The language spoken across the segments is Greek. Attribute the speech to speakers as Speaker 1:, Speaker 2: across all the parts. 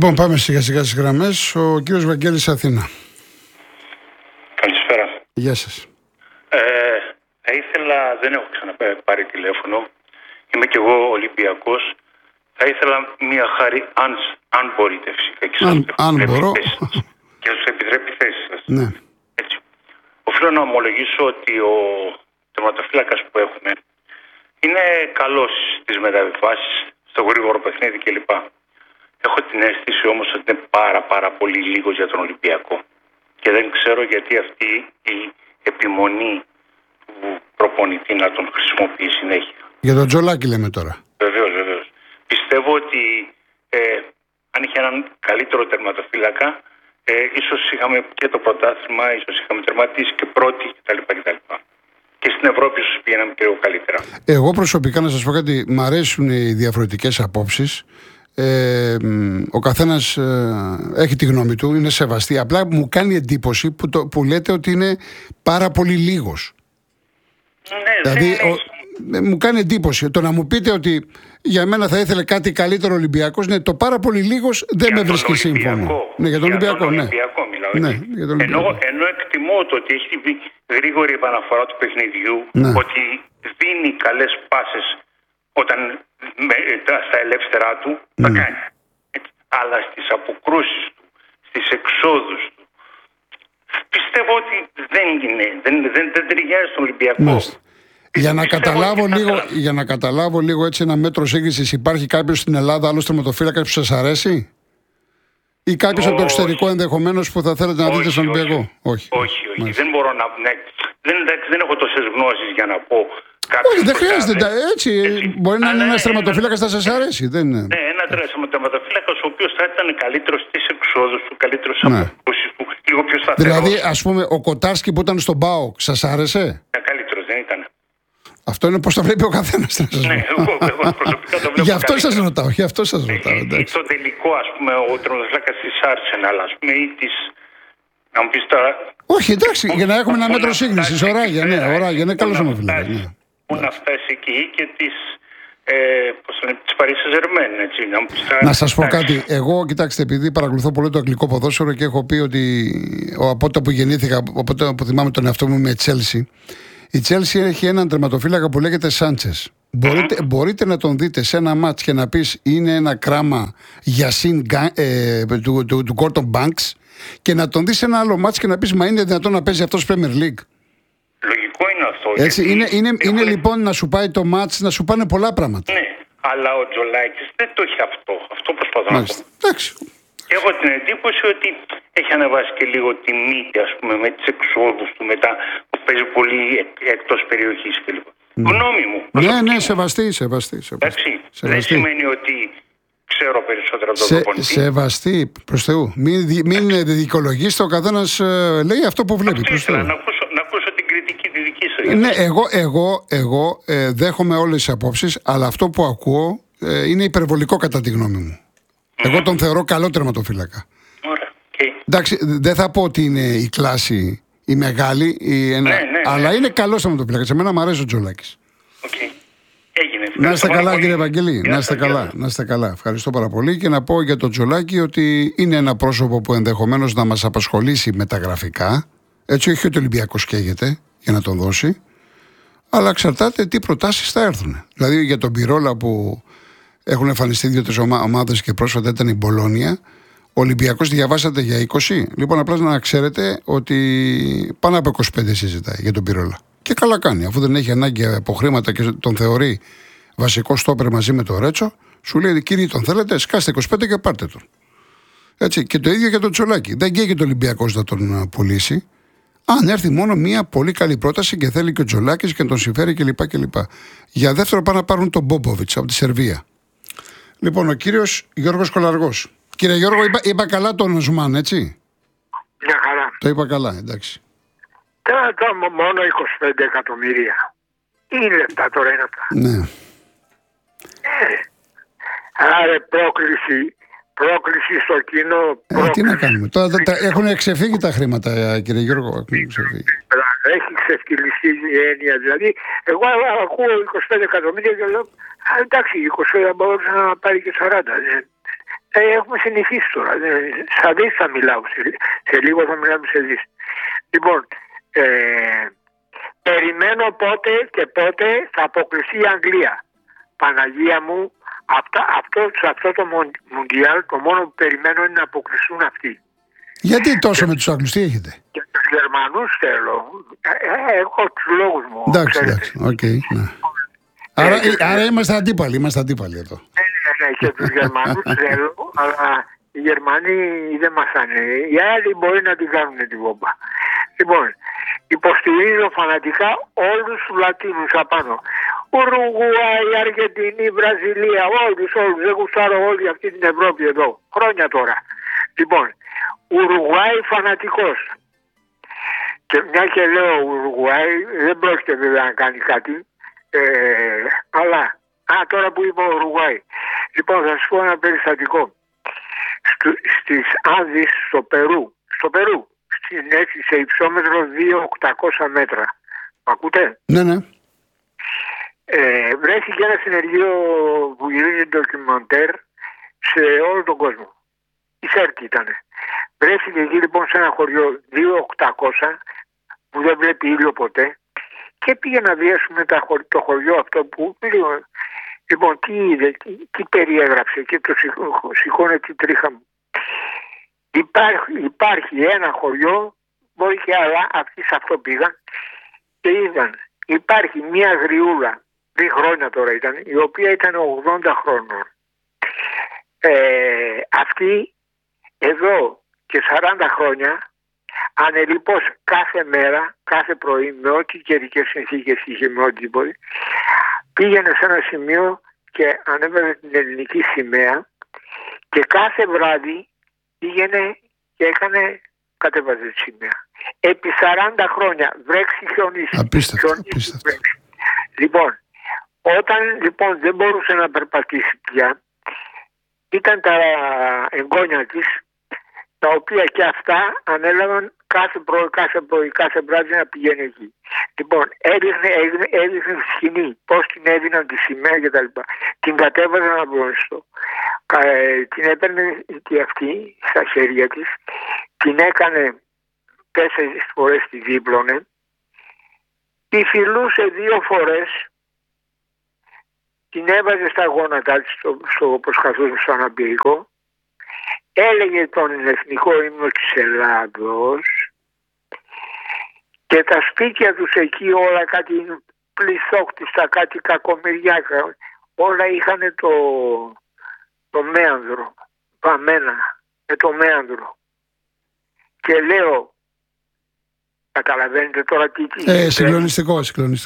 Speaker 1: Λοιπόν, πάμε σιγά σιγά στις γραμμές. Ο κύριος Βαγγέλης, Αθήνα.
Speaker 2: Καλησπέρα.
Speaker 1: Γεια σας.
Speaker 2: Θα ήθελα, δεν έχω ξαναπάρει τηλέφωνο. Είμαι κι εγώ Ολυμπιακός. Θα ήθελα μια χάρη, αν μπορείτε φυσικά. Και
Speaker 1: αν μπορώ.
Speaker 2: Και σας επιτρέπει η θέση σας.
Speaker 1: Ναι.
Speaker 2: Έτσι. Οφείλω να ομολογήσω ότι ο τερματοφύλακας που έχουμε είναι καλός στις μεταβιβάσεις, στο γρήγορο παιχνίδι κλπ. Έχω την αίσθηση όμως ότι είναι πάρα πολύ λίγο για τον Ολυμπιακό. Και δεν ξέρω γιατί αυτή η επιμονή του προπονητή να τον χρησιμοποιεί συνέχεια.
Speaker 1: Για τον Τζολάκη λέμε τώρα.
Speaker 2: Βεβαίως. Πιστεύω ότι αν είχε έναν καλύτερο τερματοφύλακα, ίσως είχαμε και το πρωτάθλημα, ίσως είχαμε τερματίσει και πρώτοι κτλ. Και στην Ευρώπη ίσως πήγαιναμε και λίγο καλύτερα.
Speaker 1: Εγώ προσωπικά να σας πω κάτι, μ' αρέσουν οι διαφορετικές απόψεις. Ο καθένας έχει τη γνώμη του, είναι σεβαστή. Απλά μου κάνει εντύπωση που λέτε ότι είναι πάρα πολύ λίγος.
Speaker 2: Ναι,
Speaker 1: δηλαδή μου κάνει εντύπωση το να μου πείτε ότι για μένα θα ήθελε κάτι καλύτερο Ολυμπιακός. Ναι, το πάρα πολύ λίγος δεν με βρίσκει σύμφωνο. Ναι, για τον Ολυμπιακό, ναι.
Speaker 2: Μιλάω,
Speaker 1: ναι, για τον Ολυμπιακό.
Speaker 2: Ενώ εκτιμώ το ότι έχει γρήγορη επαναφορά του παιχνιδιού,
Speaker 1: ναι,
Speaker 2: ότι δίνει καλές πάσες όταν στα ελεύθερά του, τα κάνει. Έτσι. Αλλά στις αποκρούσεις του, στις εξόδους του, πιστεύω ότι δεν ταιριάζει στον Ολυμπιακό.
Speaker 1: Μάλιστα. Για να καταλάβω λίγο έτσι ένα μέτρο σύγκρισης, υπάρχει κάποιος στην Ελλάδα, άλλος τερματοφύλακας που σας αρέσει? Ή κάποιος από το εξωτερικό ενδεχομένως που θα θέλετε να δείτε στον Ολυμπιακό?
Speaker 2: Όχι. Δεν μπορώ να. Δεν έχω τόσες γνώσεις για να πω.
Speaker 1: Όχι, δεν χρειάζεται. Έτσι, μπορεί να είναι ένας τερματοφύλακας που θα σας αρέσει. Ναι,
Speaker 2: ένα τερματοφύλακας ο οποίος θα ήταν καλύτερος στις εξόδους του, καλύτερος στις αποκρούσεις του, λίγο πιο σταθερός.
Speaker 1: Δηλαδή, ας πούμε, ο Κοτάρσκι που ήταν στον ΠΑΟΚ, σας άρεσε?
Speaker 2: Καλύτερος δεν ήταν.
Speaker 1: Αυτό είναι πώς το βλέπει ο καθένας.
Speaker 2: Ναι, εγώ προσωπικά το βλέπω.
Speaker 1: Γι' αυτό σας ρωτάω.
Speaker 2: Στο τελικό, ας πούμε, ο τερματοφύλακας της Arsenal, ας πούμε, ή της. Να μου πεις τώρα.
Speaker 1: Όχι, εντάξει, για να έχουμε ένα μέτρο σύγκρισης. Οράγια, είναι καλός τερματοφύλακας.
Speaker 2: Πού να φτάσει εκεί και της Paris Saint-Germain, έτσι.
Speaker 1: Να σας πω κάτι. Εγώ, κοιτάξτε, επειδή παρακολουθώ πολύ το αγγλικό ποδόσφαιρο και έχω πει ότι από τότε που γεννήθηκα, από τότε που θυμάμαι τον εαυτό μου με Τσέλσι, η Τσέλσι έχει έναν τερματοφύλακα που λέγεται Σάντσες. Μπορείτε να τον δείτε σε ένα μάτς και να πεις είναι ένα κράμα για του Gordon Banks, και να τον δεις σε ένα άλλο μάτς και να πεις μα είναι δυνατόν να παίζει αυτός Premier League?
Speaker 2: Λογικό είναι αυτό.
Speaker 1: Έτσι, είναι λοιπόν να σου πάει το μάτς, να σου πάνε πολλά πράγματα.
Speaker 2: Ναι, αλλά ο Τζολάκης δεν το έχει αυτό. Αυτό προσπαθώ να πω.
Speaker 1: Εντάξει.
Speaker 2: Έχω την εντύπωση ότι έχει ανεβάσει και λίγο τη μύτη, ας πούμε, με τις εξόδους του μετά, που παίζει πολύ εκτός περιοχής κλπ. Γνώμη μου.
Speaker 1: Ναι, σεβαστή.
Speaker 2: Εντάξει, δεν σημαίνει ότι ξέρω περισσότερα από τον προπονητή.
Speaker 1: Σεβαστή, προς Θεού. Μην δικαιολογήσετε, ο καθένας λέει αυτό που βλέπει.
Speaker 2: Να ακούσω την κριτική τη δική σας.
Speaker 1: Ναι, εγώ δέχομαι όλες τις απόψεις, αλλά αυτό που ακούω είναι υπερβολικό κατά τη γνώμη μου. Εγώ τον θεωρώ καλό τερματοφύλακα.
Speaker 2: Ωραία. Okay.
Speaker 1: Εντάξει, δεν θα πω ότι είναι η κλάση η μεγάλη, αλλά είναι καλός τερματοφύλακας. Εμένα μου αρέσει ο Τζολάκης.
Speaker 2: Okay. Έγινε.
Speaker 1: Να είστε καλά, κύριε Βαγγελή. Να είστε καλά. Ευχαριστώ πάρα πολύ. Και να πω για τον Τζολάκη ότι είναι ένα πρόσωπο που ενδεχομένως να μας απασχολήσει μεταγραφικά. Έτσι, όχι ότι ο Ολυμπιακός καίγεται για να τον δώσει, αλλά εξαρτάται τι προτάσεις θα έρθουν. Δηλαδή για τον Πιρόλα που έχουν εμφανιστεί 2-3 ομάδες και πρόσφατα ήταν η Μπολόνια, ο Ολυμπιακός διαβάσατε για 20. Λοιπόν, απλά να ξέρετε ότι πάνω από 25 συζητάει για τον Πιρόλα. Και καλά κάνει, αφού δεν έχει ανάγκη από χρήματα και τον θεωρεί βασικό στόπερ μαζί με το Ρέτσο, σου λέει: κύριοι, τον θέλετε, σκάστε 25 και πάρτε τον. Έτσι, και το ίδιο για τον Τζολάκη. Δεν καίγεται ο Ολυμπιακός να τον πουλήσει. Αν έρθει μόνο μία πολύ καλή πρόταση και θέλει και ο Τζολάκης και τον συμφέρει κλπ. Για δεύτερο πάνε να πάρουν τον Μπόμποβιτς από τη Σερβία. Λοιπόν, ο κύριος Γιώργος Κολαργός. Κύριε Γιώργο, είπα καλά τον Οσμάν, έτσι?
Speaker 3: Μια χαρά.
Speaker 1: Το είπα καλά, εντάξει.
Speaker 3: Μόνο 25 εκατομμύρια. Είναι λεπτά τώρα είναι αυτά.
Speaker 1: Ναι.
Speaker 3: Άρα πρόκληση στο κοινό.
Speaker 1: Τι να κάνουμε. Τώρα έχουν ξεφύγει τα χρήματα, κύριε Γιώργο.
Speaker 3: Έχει ξεφτυλιστεί η έννοια. Δηλαδή, εγώ ακούω 25 εκατομμύρια και λέω, εντάξει, 25 μπορούσε να πάρει και 40. Έχουμε συνηθίσει τώρα. Σαν δεις θα μιλάω. Σε λίγο θα μιλάμε σε δεις. Λοιπόν, περιμένω πότε και πότε θα αποκλειστεί η Αγγλία. Παναγία μου, σε αυτό το Μουντιάλ το μόνο που περιμένω είναι να αποκλειστούν αυτοί.
Speaker 1: Γιατί τόσο με τους Άγγλους, τι έχετε?
Speaker 3: Και τους Γερμανούς θέλω. Έχω τους λόγους μου.
Speaker 1: Εντάξει, οκ. Ναι. Άρα είμαστε αντίπαλοι εδώ.
Speaker 3: Ναι, και τους Γερμανούς θέλω, αλλά οι Γερμανοί δεν μας είναι. Οι άλλοι μπορεί να την κάνουν την βόμπα. Λοιπόν, υποστηρίζω φανατικά όλους τους Λατίνους απάνω. Ουρουγουάη, Αργεντινή, Βραζιλία, όλους. Δεν γουστάρω όλη αυτή την Ευρώπη εδώ. Χρόνια τώρα. Λοιπόν, Ουρουγουάη φανατικός. Και μια και λέω Ουρουγουάη, δεν πρόκειται βέβαια να κάνει κάτι. Αλλά, τώρα που είπα Ουρουγουάι. Λοιπόν, θα σου πω ένα περιστατικό. Στις Άνδης, στο Περού, σε υψόμετρο 2.800 μέτρα. Μ' ακούτε?
Speaker 1: Ναι.
Speaker 3: Βρέθηκε ένα συνεργείο που γυρίζει ντοκιμαντέρ σε όλο τον κόσμο. Η ΣΕΡΤ ήτανε. Βρέθηκε εκεί λοιπόν σε ένα χωριό 2.800 που δεν βλέπει ήλιο ποτέ και πήγε να βιάσουμε το χωριό αυτό που λοιπόν τι είδε, τι περιέγραψε και το σηκώνε τη τρίχα μου. Υπάρχει ένα χωριό, μπορεί και άλλα, αυτοί σε αυτό πήγαν και είδαν. Υπάρχει μια γριούλα, 2 χρόνια τώρα ήταν, η οποία ήταν 80 χρόνων. Αυτή εδώ και 40 χρόνια ανελιπώς κάθε μέρα, κάθε πρωί, με ό,τι καιρικές συνθήκες είχε, με ό,τι μπορεί, πήγαινε σε ένα σημείο και ανέβαζε την ελληνική σημαία και κάθε βράδυ πήγαινε και κατέβαζε τη σημαία. Επί 40 χρόνια, βρέξει, χιονίσει.
Speaker 1: Απίστευτο.
Speaker 3: Λοιπόν, όταν λοιπόν δεν μπορούσε να περπατήσει πια, ήταν τα εγγόνια της, τα οποία και αυτά ανέλαβαν κάθε βράδυ να πηγαίνει εκεί. Λοιπόν, έδειχνε σκηνή, πώς την έδιναν τη σημαία και τα λοιπά. Την κατέβαζαν από γνωστό. Την έπαιρνε και αυτή στα χέρια της, την έκανε 4 φορές, τη δίπλωνε, τη φιλούσε 2 φορές, την έβαζε στα γόνατά της, όπως καθόταν στο αναπηρικό, έλεγε τον εθνικό ύμνο της Ελλάδος και τα σπίτια τους εκεί όλα κάτι πληθόκτιστα, κάτι κακομοιριά, όλα είχαν το μέανδρο, βαμμένα με το μέανδρο. Και λέω, καταλαβαίνετε τώρα τι
Speaker 1: συγκλονιστικό.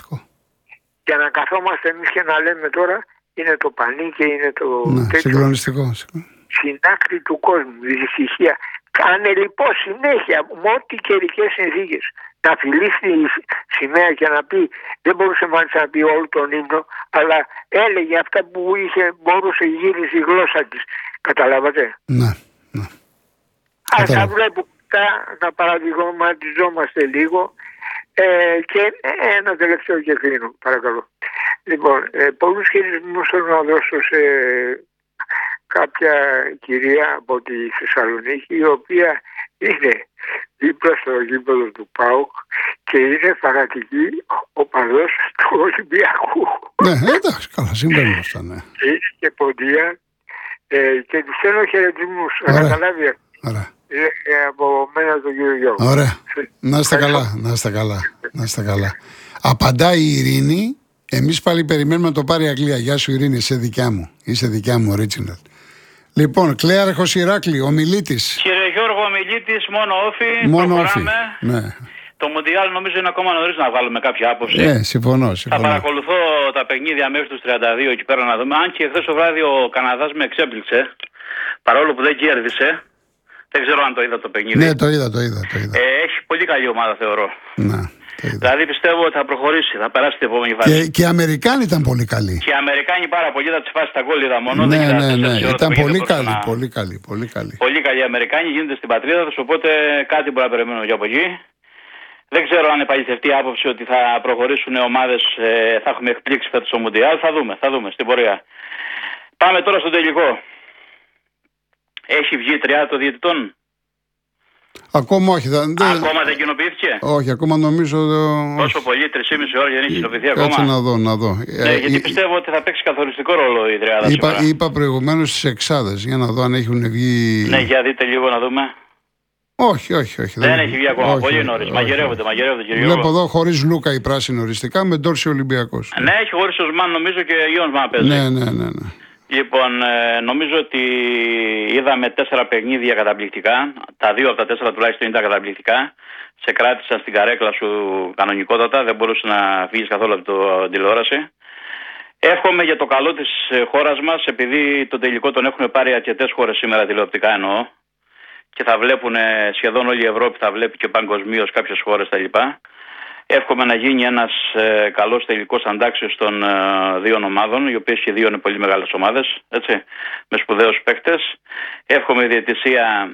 Speaker 3: Για να καθόμαστε εμείς και να λέμε τώρα, είναι το πανί και είναι το
Speaker 1: συγκλονιστικό.
Speaker 3: Στην άκρη του κόσμου, η δυστυχία. Κάνε λοιπόν συνέχεια, με ό,τι καιρικές συνθήκες, να φιλήσει η σημαία και να πει, δεν μπορούσε μάλιστα να πει όλο τον ύμνο, αλλά έλεγε αυτά που μπορούσε, γύριζε η γλώσσα της. Καταλάβατε?
Speaker 1: Ναι.
Speaker 3: Ας τα βλέπουμε να παραδειγματιζόμαστε λίγο. Και ένα τελευταίο και κλείνω, παρακαλώ. Λοιπόν, πολλούς χειρισμούς θέλω να δώσω σε κάποια κυρία από τη Θεσσαλονίκη, η οποία είναι δίπλα στο γήπεδο του ΠΑΟΚ και είναι φανατική οπαδός του Ολυμπιακού.
Speaker 1: Ναι, εντάξει, καλά, συμβαίνει αυτά, ναι.
Speaker 3: Είναι και ποντία και της στέλνω χαιρετισμούς. Να καταλάβει.
Speaker 1: Ωραία.
Speaker 3: Από μένα τον κύριο Γιώργο.
Speaker 1: Ωραία. Να είστε καλά. Απαντάει η Ειρήνη. Εμείς πάλι περιμένουμε να το πάρει η Αγγλία. Γεια σου Ειρήνη, είσαι δικιά μου. Είσαι δικιά μου, original. Λοιπόν, Κλέαρχος Ηράκλη, ομιλήτης.
Speaker 4: Κύριε Γιώργο, ομιλήτης, μόνο όφη.
Speaker 1: Ναι.
Speaker 4: Το Μουντιάλ νομίζω είναι ακόμα νωρίς να βάλουμε κάποια άποψη.
Speaker 1: Συμφωνώ.
Speaker 4: Θα παρακολουθώ τα παιχνίδια μέχρι τους 32 εκεί πέρα να δούμε. Αν και χθες το βράδυ ο Καναδάς με εξέπληξε, παρόλο που δεν κέρδισε. Δεν ξέρω αν το είδα το παιχνίδι.
Speaker 1: Ναι, το είδα.
Speaker 4: Έχει πολύ καλή ομάδα, θεωρώ.
Speaker 1: Ναι.
Speaker 4: Δηλαδή πιστεύω ότι θα προχωρήσει, θα περάσει την επόμενη φάση.
Speaker 1: Και οι Αμερικάνοι ήταν πολύ καλοί.
Speaker 4: Και οι Αμερικάνοι πάρα πολύ, θα τις φάσει τα γκόλ είδα μόνο.
Speaker 1: Ναι.
Speaker 4: Ήταν
Speaker 1: πολύ καλοί.
Speaker 4: Πολύ καλοί οι Αμερικάνοι, γίνονται στην πατρίδα τους, οπότε κάτι μπορεί να περιμένουμε και από εκεί. Δεν ξέρω αν επαληθευτεί η άποψη ότι θα προχωρήσουν ομάδες, θα έχουμε εκπλήξει φέτος στο Μουντιάλ. Θα δούμε στην πορεία. Πάμε τώρα στο τελικό. Έχει βγει η τριάδα των διαιτητών?
Speaker 1: Ακόμα όχι.
Speaker 4: Ακόμα δεν κοινοποιήθηκε?
Speaker 1: Όχι, ακόμα νομίζω.
Speaker 4: Πόσο πολύ, 3,5 ώρες δεν έχει κοινοποιηθεί ακόμα?
Speaker 1: Κάτσε να δω.
Speaker 4: Γιατί πιστεύω ότι θα παίξει καθοριστικό ρόλο η τριάδα σήμερα.
Speaker 1: Είπα προηγουμένως στις εξάδες, για να δω αν έχουν βγει.
Speaker 4: Ναι, για δείτε λίγο να δούμε.
Speaker 1: Όχι.
Speaker 4: Δεν έχει βγει ακόμα. Πολύ νωρίς. Μαγειρεύονται, κύριε Γιώργο.
Speaker 1: Βλέπω εδώ χωρίς Λούκα η πράσινη οριστικά, με Ντόρση Ολυμπιακός.
Speaker 4: Ναι, έχει χωρίς Οσμάν νομίζω και Ιόνσμαν παίζει.
Speaker 1: Ναι.
Speaker 4: Λοιπόν, νομίζω ότι είδαμε 4 παιχνίδια καταπληκτικά. Τα 2 από τα 4 τουλάχιστον ήταν καταπληκτικά. Σε κράτησαν στην καρέκλα σου κανονικότατα. Δεν μπορούσε να φύγεις καθόλου από την τηλεόραση. Εύχομαι για το καλό της χώρας μας, επειδή το τελικό τον έχουν πάρει αρκετές χώρες σήμερα τηλεοπτικά εννοώ. Και θα βλέπουν σχεδόν όλη η Ευρώπη, θα βλέπει και παγκοσμίως κάποιες χώρες κτλ. Εύχομαι να γίνει ένας καλός τελικός αντάξιος των 2 ομάδων, οι οποίες και 2 είναι πολύ μεγάλες ομάδες, έτσι, με σπουδαίους παίκτες. Εύχομαι η διαιτησία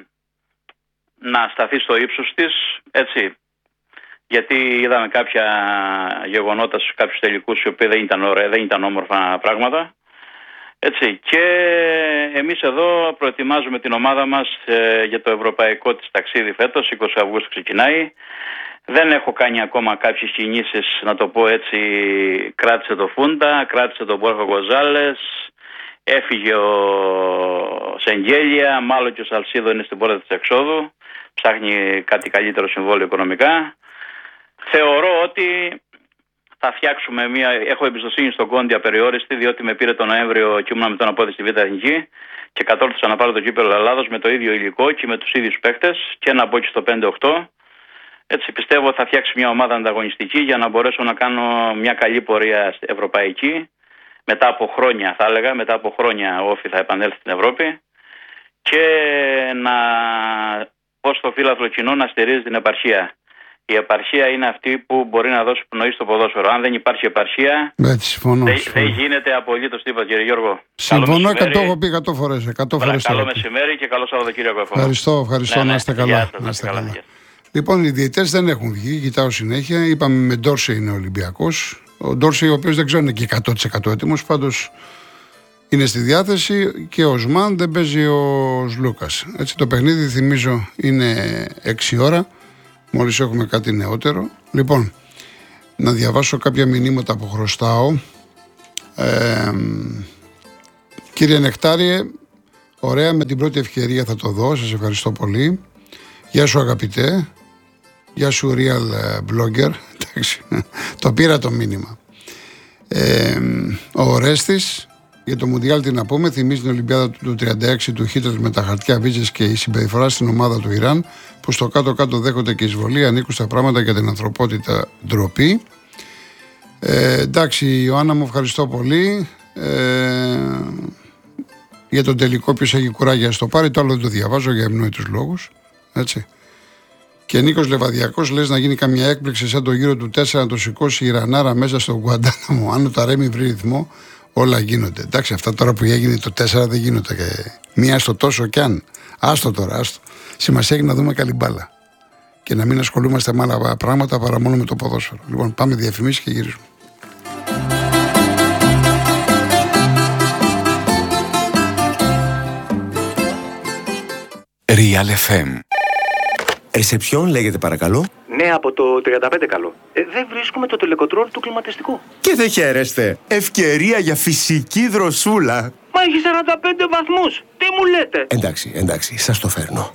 Speaker 4: να σταθεί στο ύψος της, έτσι, γιατί είδαμε κάποια γεγονότα στους κάποιους τελικούς οι οποίοι δεν ήταν όμορφα πράγματα. Έτσι, και εμείς εδώ προετοιμάζουμε την ομάδα μας για το ευρωπαϊκό της ταξίδι φέτος, 20 Αυγούστου ξεκινάει. Δεν έχω κάνει ακόμα κάποιες κινήσεις, να το πω έτσι. Κράτησε το Φούντα, κράτησε τον Μπόρχο Γκοζάλες, έφυγε ο Σεγγέλια, μάλλον και ο Σαλσίδο είναι στην πόρτα της εξόδου, ψάχνει κάτι καλύτερο συμβόλαιο οικονομικά. Θεωρώ ότι θα φτιάξουμε έχω εμπιστοσύνη στον Κόντι απεριόριστη, διότι με πήρε τον Νοέμβριο και ήμουν με τον απόδειξη στη Β' Εθνική και κατόρθωσα να πάρω το κύπελλο Ελλάδος με το ίδιο υλικό και με τους ίδιους παίκτες και να μπω και στο 5-8. Έτσι πιστεύω θα φτιάξει μια ομάδα ανταγωνιστική για να μπορέσω να κάνω μια καλή πορεία ευρωπαϊκή. Μετά από χρόνια, θα έλεγα, μετά από χρόνια ο Όφη θα επανέλθει στην Ευρώπη και να πω στο φίλαθλο κοινό να στηρίζει την επαρχία. Η επαρχία είναι αυτή που μπορεί να δώσει πνοή στο ποδόσφαιρο. Αν δεν υπάρχει επαρχία, δεν γίνεται απολύτως τίποτα, κύριε Γιώργο.
Speaker 1: Συμφωνώ και το έχω πει 100 φορές.
Speaker 4: Καλό μεσημέρι και καλό Σαββατοκύριακο.
Speaker 1: Ευχαριστώ, να είστε καλά. Λοιπόν, οι διαιτητές δεν έχουν βγει, κοιτάω συνέχεια. Είπαμε με Ντόρση είναι Ολυμπιακός. Ο Ντόρση, ο οποίος δεν ξέρω είναι και 100% έτοιμος, πάντως είναι στη διάθεση, και ο Οσμάν, δεν παίζει ο Λούκας. Έτσι, το παιχνίδι, θυμίζω, είναι 6 ώρα. Μόλις έχουμε κάτι νεότερο. Λοιπόν, να διαβάσω κάποια μηνύματα που χρωστάω. Κύριε Νεκτάριε, ωραία, με την πρώτη ευκαιρία θα το δω. Σας ευχαριστώ πολύ. Γεια σου αγαπητέ. Γεια σου real blogger. Το πήρα το μήνυμα. Ο Ορέστης, για το Μουντιάλ τι να πούμε, θυμίζει την Ολυμπιάδα του 36 του Χίτλερ με τα χαρτιά βίζες και η συμπεριφορά στην ομάδα του Ιράν, που στο κάτω-κάτω δέχονται και εισβολή, ανήκουν στα πράγματα για την ανθρωπότητα, ντροπή. Εντάξει, Ιωάννα μου, ευχαριστώ πολύ. Για τον τελικό, ποιος έχει κουράγια στο πάρει, το άλλο δεν το διαβάζω για ευνόητους λόγους. Έτσι. Και Νίκος Λεβαδιακός, λες να γίνει καμιά έκπληξη σαν το γύρο του 4 να το σηκώσει η Ιρανάρα μέσα στο Γκουαντάναμο. Αν το Ταρέμι βρει ρυθμό, όλα γίνονται. Εντάξει, αυτά τώρα που έγινε το 4 δεν γίνονται. Μία στο τόσο κι αν. Άστο τώρα, άστο. Σημασία έχει να δούμε καλή μπάλα. Και να μην ασχολούμαστε με άλλα πράγματα παρά μόνο με το ποδόσφαιρο. Λοιπόν, πάμε διαφημίσεις και γυρίζουμε.
Speaker 5: Real FM.
Speaker 6: Ρεσεψιόν λέγεται παρακαλώ.
Speaker 7: Ναι, από το 35 καλό. Δεν βρίσκουμε το τελεκοτρόλ του κλιματιστικού.
Speaker 6: Και δεν χαίρεστε. Ευκαιρία για φυσική δροσούλα.
Speaker 7: Μα έχει 45 βαθμούς. Τι μου λέτε?
Speaker 6: Εντάξει, σας το φέρνω.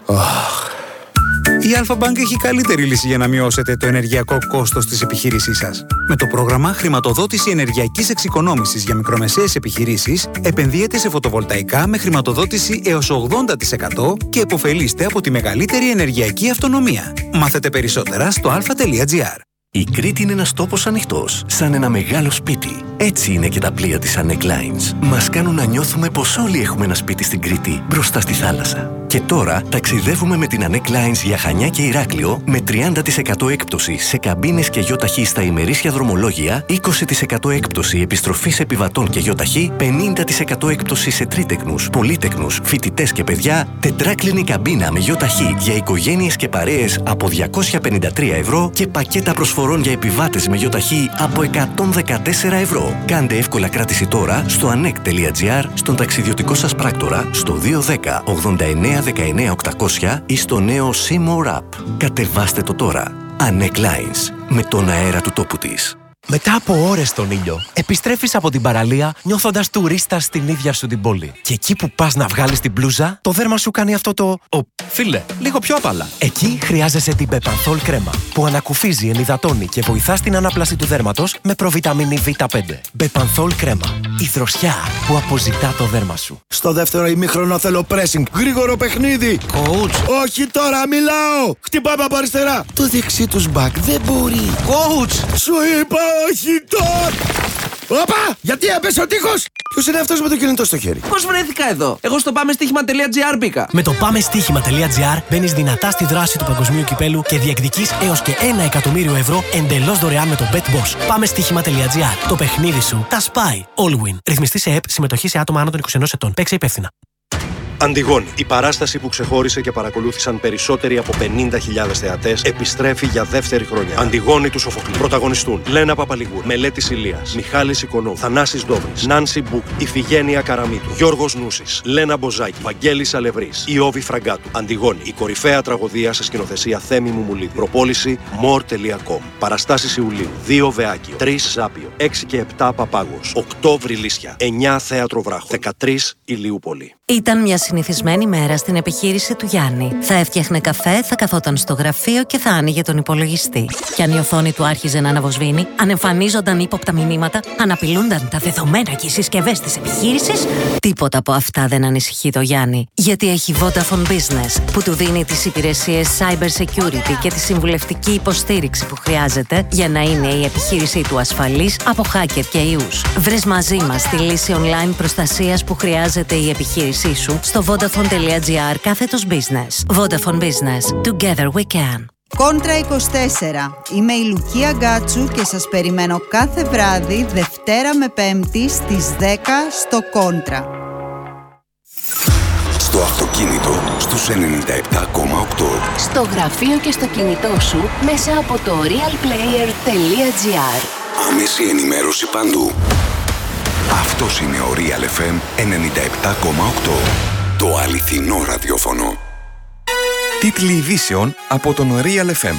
Speaker 5: Η Alpha Bank έχει καλύτερη λύση για να μειώσετε το ενεργειακό κόστος της επιχείρησής σας. Με το πρόγραμμα Χρηματοδότηση Ενεργειακής Εξοικονόμησης για μικρομεσαίες επιχειρήσεις, επενδύετε σε φωτοβολταϊκά με χρηματοδότηση έως 80% και επωφελείστε από τη μεγαλύτερη ενεργειακή αυτονομία. Μάθετε περισσότερα στο alpha.gr.
Speaker 8: Η Κρήτη είναι ένας τόπος ανοιχτός, σαν ένα μεγάλο σπίτι. Έτσι είναι και τα πλοία της Anek Lines. Μας κάνουν να νιώθουμε πως όλοι έχουμε ένα σπίτι στην Κρήτη, μπροστά στη θάλασσα. Και τώρα ταξιδεύουμε με την Anek Lines για Χανιά και Ηράκλειο με 30% έκπτωση σε καμπίνες και γιοταχή στα ημερήσια δρομολόγια, 20% έκπτωση επιστροφής επιβατών και γιοταχή, 50% έκπτωση σε τρίτεκνους, πολύτεκνους, φοιτητές και παιδιά, τετράκλινη καμπίνα με γιοταχή για οικογένειες και παρέες από 253 € και πακέτα προσφορών μεταφορών για επιβάτες με ΙΟΤΑΧΗ από 114 ευρώ. Κάντε εύκολα κράτηση τώρα στο anek.gr, στον ταξιδιωτικό σας πράκτορα, στο 210 89 19 800 ή στο νέο Seymour App. Κατεβάστε το τώρα. Anek Lines, με τον αέρα του τόπου της.
Speaker 9: Μετά από ώρες στον ήλιο, επιστρέφεις από την παραλία νιώθοντας τουρίστας στην ίδια σου την πόλη. Και εκεί που πας να βγάλεις την μπλούζα, το δέρμα σου κάνει αυτό το φίλε, λίγο πιο απαλά. Εκεί χρειάζεσαι την Bepanthol κρέμα, που ανακουφίζει, ενυδατώνει και βοηθά στην ανάπλαση του δέρματος με προβιταμίνη Β5. Bepanthol κρέμα. Η δροσιά που αποζητά το δέρμα σου.
Speaker 10: Στο δεύτερο ημίχρονο θέλω pressing. Γρήγορο παιχνίδι.
Speaker 9: Coach.
Speaker 10: Όχι τώρα, μιλάω. Χτυπάμε από αριστερά. Το δεξί τους μπακ δεν μπορεί.
Speaker 9: Coach.
Speaker 10: Σου είπα όχι τώρα. Όπα! Γιατί έπεσε ο τείχος! Ποιος είναι αυτός με το κινητό στο χέρι?
Speaker 9: Πώς βρέθηκα εδώ? Εγώ στο πάμεστοίχημα.gr μπήκα. Με το πάμεστοίχημα.gr μπαίνεις δυνατά στη δράση του παγκοσμίου κυπέλου και διεκδικείς έως και 1 εκατομμύριο ευρώ εντελώς δωρεάν με το BetBoss. Πάμεστοίχημα.gr. Το παιχνίδι σου τα σπάει. All win. Ρυθμιστή σε ΕΠ, συμμετοχή σε άτομα άνω των 21 ετών. Παίξε υπεύθυνα.
Speaker 11: Αντιγόνη, η παράσταση που ξεχώρισε και παρακολούθησαν περισσότεροι από 50.000 θεατές, επιστρέφει για δεύτερη χρονιά. Αντιγόνη του Σοφοκλή. Πρωταγωνιστούν Λένα Παπαλιγούρ, Μελέτης Ηλίας, Μιχάλης Οικονόμου, Θανάσης Ντόβρης, Νάνση Μπούκ, Ιφηγένεια Καραμίτου, Γιώργος Νούσης, Λένα Μποζάκη, Βαγγέλης Αλευρής, Ιώβη Φραγκάτου. Αντιγόνη, η κορυφαία τραγωδία σε σκηνοθεσία Θέμη Μουμουλίδη. Προπόληση more.com. Παραστάσεις Ιουλίου, 2 Βεάκιο, 3 Ζάπιο, 6 και 7 Παπάγος, 8 Βρυλίσια, 9 Θέατρο Βράχο, 13 Ηλιούπολη.
Speaker 12: Ήταν μια συνηθισμένη μέρα στην επιχείρηση του Γιάννη. Θα έφτιαχνε καφέ, θα καθόταν στο γραφείο και θα άνοιγε τον υπολογιστή. Και αν η οθόνη του άρχιζε να αναβοσβήνει, αν εμφανίζονταν ύποπτα μηνύματα, αν απειλούνταν τα δεδομένα και οι συσκευές της επιχείρησης, τίποτα από αυτά δεν ανησυχεί το Γιάννη. Γιατί έχει Vodafone Business, που του δίνει τις υπηρεσίες cyber security και τη συμβουλευτική υποστήριξη που χρειάζεται για να είναι η επιχείρησή του ασφαλής από hacker και ιούς. Βρες μαζί μας τη λύση online προστασίας που χρειάζεται η επιχείρησή σου στο vodafone.gr/business. Vodafone Business. Together we can.
Speaker 13: Κόντρα 24. Είμαι η Λουκία Γκάτσου και σας περιμένω κάθε βράδυ, Δευτέρα με Πέμπτη στις 10 στο Κόντρα.
Speaker 14: Στο αυτοκίνητο στους 97,8.
Speaker 15: Στο γραφείο και στο κινητό σου μέσα από το realplayer.gr.
Speaker 14: Άμεση ενημέρωση παντού. Αυτός είναι ο Real FM 97,8. Το αληθινό ραδιόφωνο.
Speaker 6: Τίτλοι ειδήσεων από τον Real FM.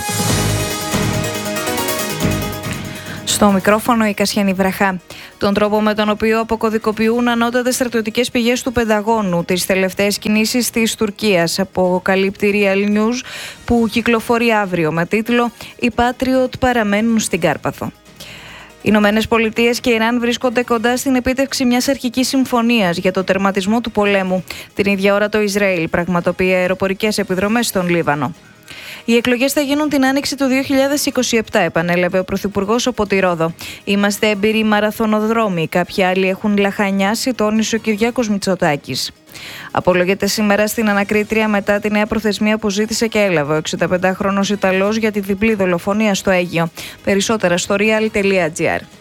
Speaker 16: Στο μικρόφωνο η Κασιανή Βραχά. Τον τρόπο με τον οποίο αποκωδικοποιούν ανώτατες στρατιωτικές πηγές του Πενταγώνου τις τελευταίες κινήσεις της Τουρκίας, αποκαλύπτει Real News, που κυκλοφορεί αύριο με τίτλο «Οι Patriot παραμένουν στην Κάρπαθο». Οι Ηνωμένες Πολιτείες και Ιράν βρίσκονται κοντά στην επίτευξη μιας αρχικής συμφωνίας για το τερματισμό του πολέμου. Την ίδια ώρα το Ισραήλ πραγματοποιεί αεροπορικές επιδρομές στον Λίβανο. Οι εκλογές θα γίνουν την άνοιξη του 2027, επανέλαβε ο Πρωθυπουργός από τη Ρόδο. Είμαστε έμπειροι μαραθωνοδρόμοι, κάποιοι άλλοι έχουν λαχανιάσει, τόνισε ο Κυριάκος Μητσοτάκης. Απολογείται σήμερα στην ανακρίτρια μετά τη νέα προθεσμία που ζήτησε και έλαβε ο 65χρονος Ιταλός για τη διπλή δολοφονία στο Αίγυο. Περισσότερα στο real.gr.